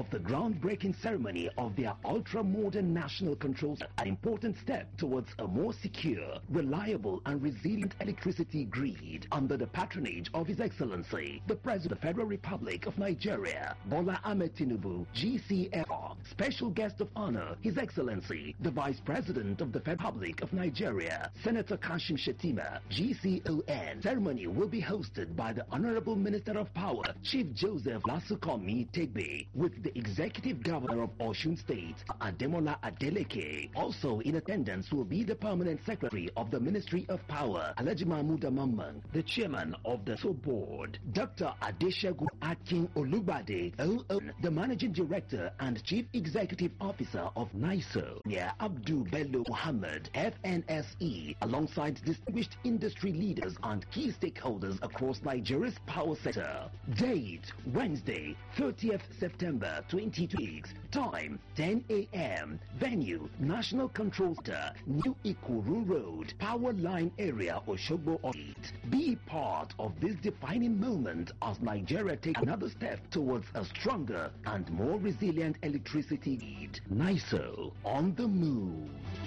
of the groundbreaking ceremony of their ultra-modern national control, an important step towards a more secure, reliable and resilient electricity grid under the patronage of His Excellency, the President of the Federal Republic of Nigeria, Bola Ahmed Tinubu, GCFR. Special guest of honor, His Excellency, the Vice President of the Federal Republic of Nigeria, Senator Kashim Shettima, GCON. Ceremony will be hosted by the Honorable Minister of Power, Chief Joseph Lasukomi Tegbe, with the Executive Governor of Osun State, Ademola Adeleke. Also in attendance will be the Permanent Secretary of the Ministry of Power, Alhaji Mahmood Amman, the Chairman of the SO Board, Dr. Adeshegun Akin Olubade, OON, the Managing Director and Chief Executive Officer of NISO, Abdul Bello Muhammad, FNSE, alongside distinguished industry leaders and key stakeholders across Nigeria's power sector. Date, Wednesday, 30th September 2026. Time, 10 a.m. Venue, National Control Center, New Ikuru Road, Power Line Area, Oshogbo Oit. Be part of this defining moment as Nigeria takes another step towards a stronger and more resilient electricity grid. NISO, on the move.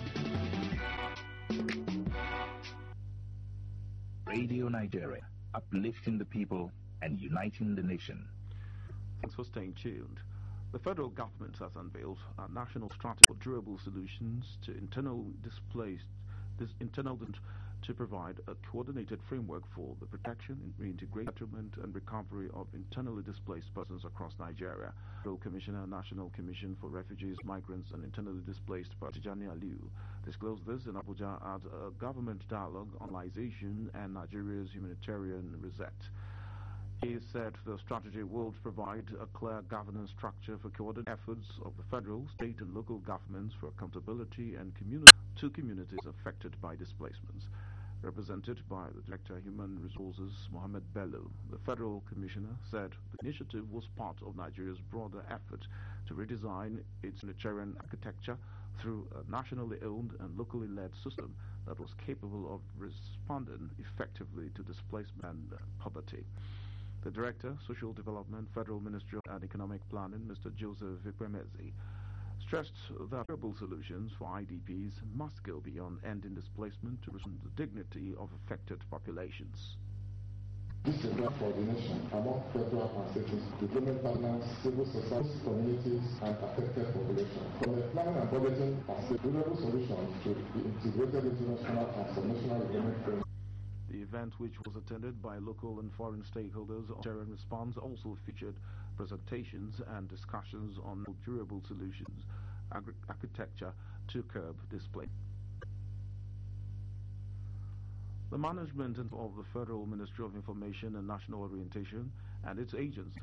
Radio Nigeria, uplifting the people and uniting the nation. Thanks for staying tuned. The federal government has unveiled a national strategy for durable solutions to internally displaced, to provide a coordinated framework for the protection, reintegration, settlement and recovery of internally displaced persons across Nigeria. Federal Commissioner, National Commission for Refugees, Migrants and Internally Displaced Persons, Tijani Aliu, disclosed this in Abuja at a government dialogue on Liberalization and Nigeria's humanitarian reset. He said the strategy will provide a clear governance structure for coordinated efforts of the federal, state and local governments for accountability and to communities affected by displacements. Represented by the Director of Human Resources, Mohammed Bello, the Federal Commissioner said the initiative was part of Nigeria's broader effort to redesign its humanitarian architecture through a nationally owned and locally led system that was capable of responding effectively to displacement and poverty. The Director, Social Development, Federal Ministry and Economic Planning, Mr. Joseph Vikwemezi, stressed that durable solutions for IDPs must go beyond ending displacement to restore the dignity of affected populations. This is a coordination among federal and state development partners, civil society, communities, and affected populations. From the planning and budgeting as a durable solution to the integrated international and subnational economic framework. The event, which was attended by local and foreign stakeholders on terror response, also featured presentations and discussions on durable solutions, architecture to curb displacement. The management of the Federal Ministry of Information and National Orientation and its agents